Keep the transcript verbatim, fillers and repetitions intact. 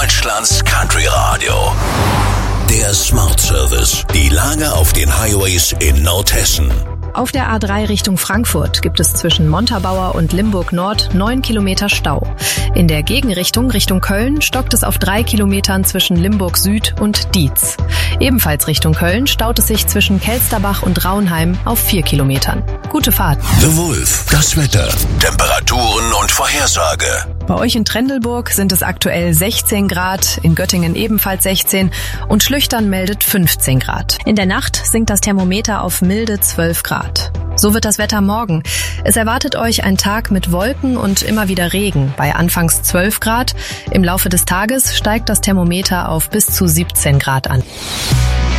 Deutschlands Country Radio. Der Smart Service. Die Lage auf den Highways in Nordhessen. Auf der A drei Richtung Frankfurt gibt es zwischen Montabaur und Limburg Nord neun Kilometer Stau. In der Gegenrichtung Richtung Köln stockt es auf drei Kilometern zwischen Limburg Süd und Dietz. Ebenfalls Richtung Köln staut es sich zwischen Kelsterbach und Raunheim auf vier Kilometern. Gute Fahrt. The Wolf. Das Wetter. Temperaturen und Vorhersage. Bei euch in Trendelburg sind es aktuell sechzehn Grad, in Göttingen ebenfalls sechzehn und Schlüchtern meldet fünfzehn Grad. In der Nacht sinkt das Thermometer auf milde zwölf Grad. So wird das Wetter morgen. Es erwartet euch ein Tag mit Wolken und immer wieder Regen bei anfangs zwölf Grad. Im Laufe des Tages steigt das Thermometer auf bis zu siebzehn Grad an.